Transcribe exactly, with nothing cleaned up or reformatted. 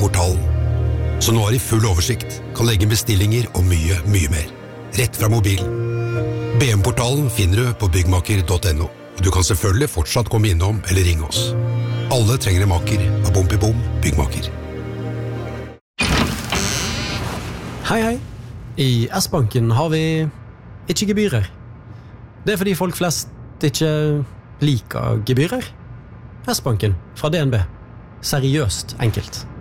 B M-portalen. Så nå har de full oversikt, kan legge bestillinger og mye, mye mer. Rett fra mobilen. B M-portalen finner du på byggmaker punktum no. Du kan selvfølgelig fortsatt komme innom eller ringe oss. Alle trenger en maker av Bom i Bom Byggmaker. Hei, hei. I S-banken har vi ikke gebyrer. Det er fordi folk flest ikke liker gebyrer. S-banken fra D N B. Seriøst enkelt.